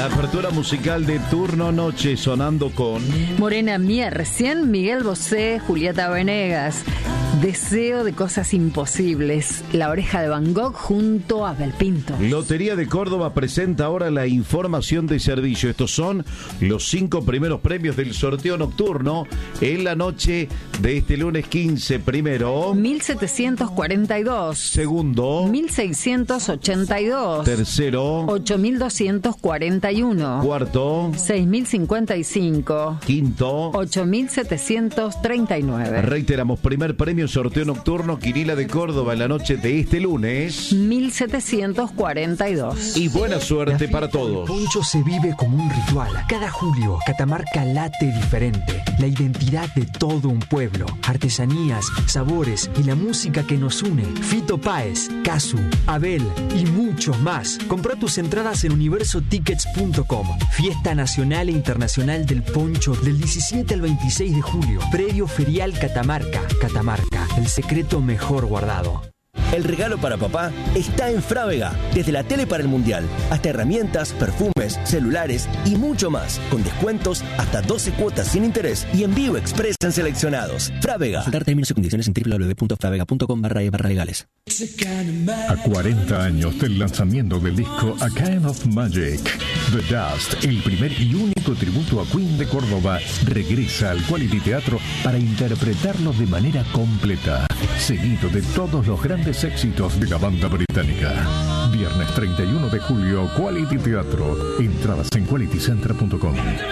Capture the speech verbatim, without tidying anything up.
apertura musical de Turno Noche, sonando con Morena Mía, recién Miguel Bosé, Julieta Venegas. Deseo de cosas imposibles. La Oreja de Van Gogh junto a Abel Pintos. Lotería de Córdoba presenta ahora la información de servicio. Estos son los cinco primeros premios del sorteo nocturno en la noche de este lunes quince. Primero, mil setecientos cuarenta y dos. Segundo, mil seiscientos ochenta y dos. Tercero, ocho mil doscientos cuarenta y uno. Cuarto, seis mil cincuenta y cinco. Quinto, ocho mil setecientos treinta y nueve. Reiteramos, primer premio sorteo nocturno Quinila de Córdoba en la noche de este lunes, mil setecientos cuarenta y dos. Y buena suerte para todos. El poncho se vive como un ritual. Cada julio, Catamarca late diferente. La identidad de todo un pueblo, artesanías, sabores y la música que nos une. Fito Páez, Casu, Abel y muchos más. Compra tus entradas en universo tickets punto com. Fiesta Nacional e Internacional del Poncho del diecisiete al veintiséis de julio. Predio Ferial Catamarca. Catamarca, el secreto mejor guardado. El regalo para papá está en Frávega. Desde la tele para el mundial hasta herramientas, perfumes, celulares y mucho más. Con descuentos hasta doce cuotas sin interés y envío express en seleccionados. Frávega. Consultar términos y condiciones en doble u doble u doble u punto fravega punto com barra e barra legales. A cuarenta años del lanzamiento del disco A Kind of Magic, The Dust, el primer y único tributo a Queen de Córdoba, regresa al Quality Teatro para interpretarlo de manera completa, seguido de todos los grandes éxitos de la banda británica. Viernes treinta y uno de julio, Quality Teatro. Entradas en quality center punto com.